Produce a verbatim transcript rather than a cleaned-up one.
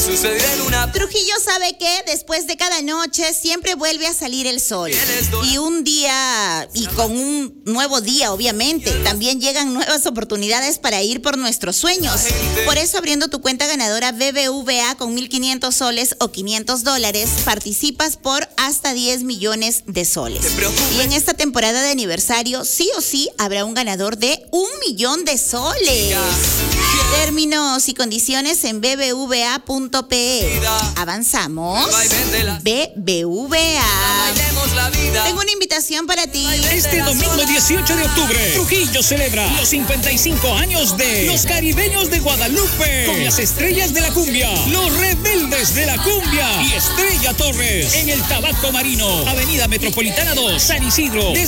sucedió en una... Trujillo sabe que después de cada noche siempre vuelve a salir el sol. Y un día, y con un nuevo día, obviamente, también llegan nuevas oportunidades para ir por nuestros sueños. Por eso, abriendo tu cuenta ganadora B B V A con mil quinientos soles o quinientos dólares, participas por hasta diez millones de soles. Y en esta temporada de aniversario, sí o sí, habrá un ganador de un millón de soles. Términos y condiciones en b b v a punto p e. Avanzamos. B B V A. Tengo una invitación para ti. Este domingo dieciocho de octubre, Trujillo celebra los cincuenta y cinco años de Los Caribeños de Guadalupe, con las estrellas de la cumbia, Los Rebeldes de la Cumbia y Estrella Torres, en el Tabaco Marino, Avenida Metropolitana dos, San Isidro, desde